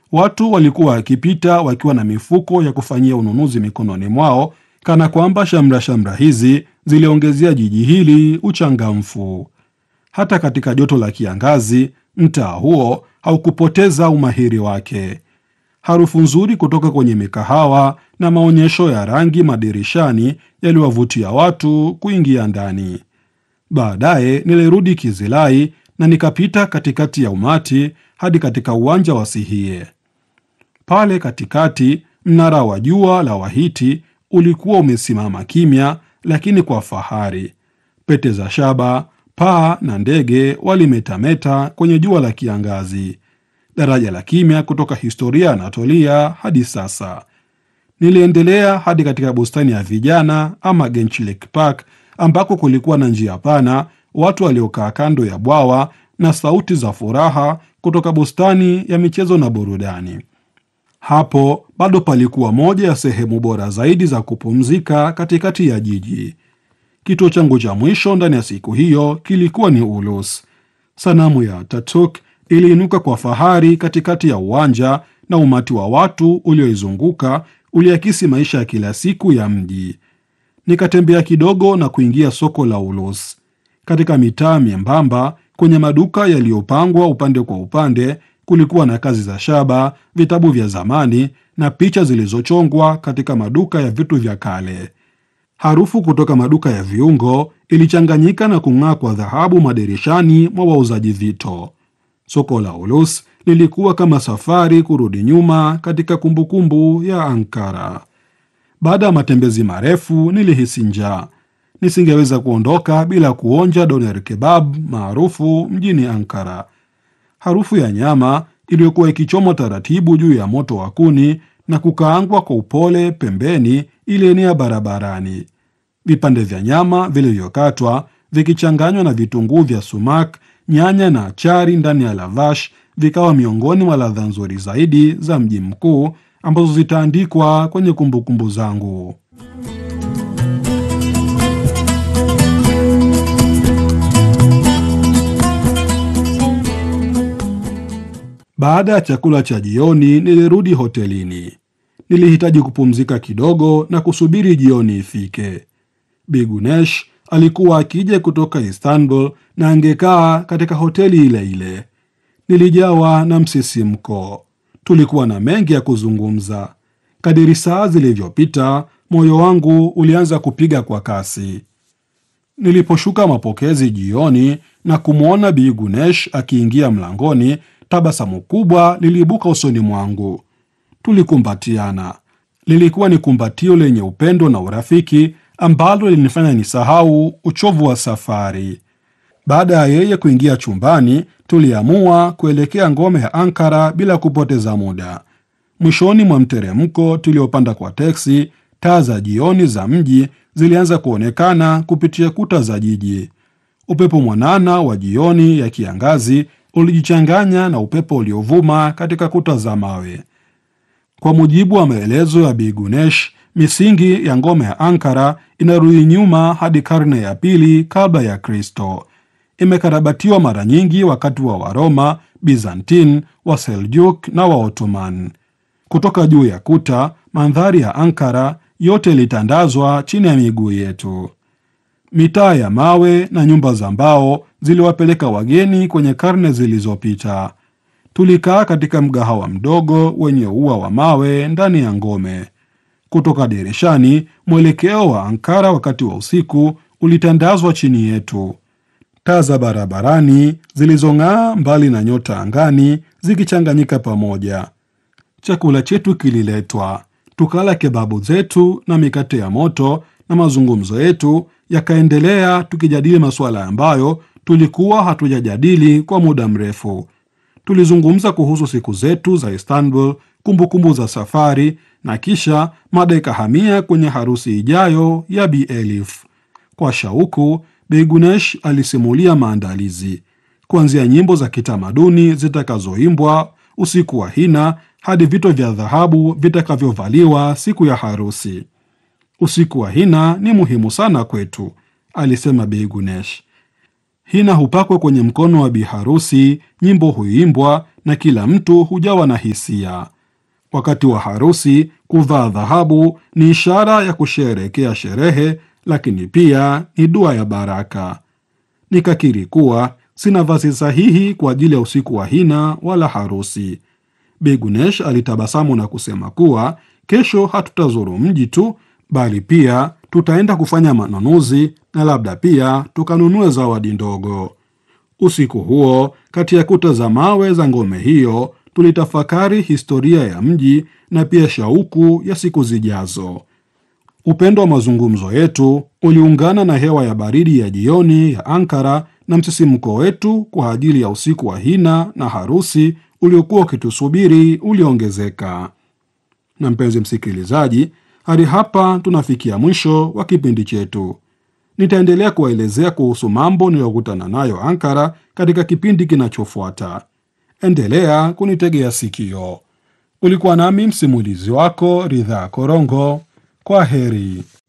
Watu walikuwa wakipita wakiwa na mifuko ya kufanyia ununuzi mikononi mwao, kana kwamba shamra shamra hizi ziliongezea jiji hili uchangamfu. Hata katika joto la kiangazi, mtaa huo haukupoteza umahiri wake. Harufu nzuri kutoka kwenye mikahawa na maonyesho ya rangi madirishani yaliwavutia watu kuingia ndani. Baadaye nilirudi Kizilai na nikapita katikati ya umati hadi katika uwanja wa Sihie. Pale katikati, mnara wa jua la Wahiti ulikuwa umesimama kimya, lakini kwa fahari. Pete za shaba, paa na ndege walimetameta kwenye jua la kiangazi. Daraja la kimya kutoka historia ya Anatolia hadi sasa. Niliendelea hadi katika bustani ya vijana ama Gench Lake Park, ambako kulikuwa na njia pana, watu waliokaa kando ya bwawa na sauti za furaha kutoka bustani ya michezo na burudani. Hapo bado palikuwa moja ya sehemu bora zaidi za kupumzika katikati ya jiji. Kituo changu cha mwisho ndani ya siku hiyo kilikuwa ni Ulus. Sanamu ya Ataturk iliinuka kwa fahari katikati ya uwanja, na umati wa watu ulioizunguka uliakisi maisha ya kila siku ya mji. Nikatembea kidogo na kuingia soko la Ulus. Katika mitaa miembamba, kwenye maduka yaliyopangwa upande kwa upande, kulikuwa na kazi za shaba, vitabu vya zamani na picha zilizochongwa katika maduka ya vitu vya kale. Harufu kutoka maduka ya viungo ilichanganyika na kung'aa kwa dhahabu madirishani mwa wauzaji vito. Soko la Ulus lilikuwa kama safari kurudi nyuma katika kumbukumbu ya Ankara. Baada ya matembezi marefu, nilihisi njaa. Nisingeweza kuondoka bila kuonja doner kebab maarufu mjini Ankara. Harufu ya nyama iliyokuwa ikichomwa taratibu juu ya moto wa kuni na kukaangwa kwa upole pembeni ilienea barabarani. Vipande vya nyama vilivyokatwa vikichanganywa na vitunguu vya sumak, nyanya na achari ndani ya lavash vikawa miongoni mwa ladha nzuri zaidi za mji mkuu ambazo zitaandikwa kwenye kumbukumbu zangu. Baada ya chakula cha jioni, nilirudi hotelini. Nilihitaji kupumzika kidogo na kusubiri jioni ifike. Bi Gunesh alikuwa akija kutoka Istanbul na angekaa katika hoteli ile ile. Nilijawa na msisimko. Tulikuwa na mengi ya kuzungumza. Kadiri saa zilivyopita, moyo wangu ulianza kupiga kwa kasi. Niliposhuka mapokezi jioni na kumwona Bi Gunesh akiingia mlangoni, tabasamu kubwa liliibuka usoni mwangu. Tulikumbatiana. Lilikuwa ni kumbatio lenye upendo na urafiki ambalo lilinifanya nisahau uchovu wa safari. Baada ya yeye kuingia chumbani, tuliamua kuelekea ngome ya Ankara bila kupoteza muda. Mwishoni mwa mteremko tuliopanda kwa teksi, taa za jioni za mji zilianza kuonekana kupitia kuta za jiji. Upepo mwanana wa jioni ya kiangazi ulijichanganya na upepo uliovuma katika kuta za mawe. Kwa mujibu wa maelezo ya Bi Gunesh, misingi ya ngome ya Ankara inarudi nyuma hadi karne ya pili kabla ya Kristo. Imekarabatiwa mara nyingi wakati wa Waroma, Byzantine, Waseljuk na Waottoman. Kutoka juu ya kuta, mandhari ya Ankara yote ilitandazwa chini ya miguu yetu. Mitaa ya mawe na nyumba za mbao ziliwapeleka wageni kwenye karne zilizopita. Tulikaa katika mgahawa mdogo wenye ua wa mawe ndani ya ngome. Kutoka dirishani, mwelekeo wa Ankara wakati wa usiku ulitandazwa chini yetu. Taa za barabarani zilizong'aa mbali na nyota angani zikichanganyika pamoja. Chakula chetu kililetwa. Tukala kebabu zetu na mikate ya moto, na mazungumzo yetu yakaendelea tukijadili masuala ambayo tulikuwa hatujajadili kwa muda mrefu. Tulizungumza kuhusu siku zetu za Istanbul, kumbukumbu za safari, na kisha mada ikahamia kwenye harusi ijayo ya Bi Elif. Kwa shauku, Bi Gunesh alisimulia maandalizi, kuanzia nyimbo za kitamaduni zitakazoimbwa usiku wa hina hadi vito vya dhahabu vitakavyovaliwa siku ya harusi. Usiku wa hina ni muhimu sana kwetu, alisema Bi Gunesh. Hina hupakwa kwenye mkono wa bi harusi, nyimbo huimbwa na kila mtu hujawa na hisia. Wakati wa harusi, kuvaa dhahabu ni ishara ya kusherehekea sherehe, lakini pia ni dua ya baraka. Nikakiri kuwa sina vazi sahihi kwa ajili ya usiku wa hina wala harusi. Bi Gunesh alitabasamu na kusema kuwa kesho hatutazuru mji tu, bali pia tutaenda kufanya manunuzi na labda pia tukanunue zawadi ndogo. Usiku huo, kati ya kuta za mawe za ngome hiyo, tulitafakari historia ya mji na pia shauku ya siku zijazo. Upendo wa mazungumzo yetu uliungana na hewa ya baridi ya jioni ya Ankara na msisimko wetu kwa ajili ya usiku wa hina na harusi uliokuwa ukitusubiri uliongezeka. Na mpenzi msikilizaji, hadi hapa tunafikia mwisho wa kipindi chetu. Nitaendelea kuwaelezea kuhusu mambo niliyokutana nayo Ankara katika kipindi kinachofuata. Endelea kunitegea sikio. Ulikuwa nami msimulizi wako Ridhaa Korongo. Kwa heri.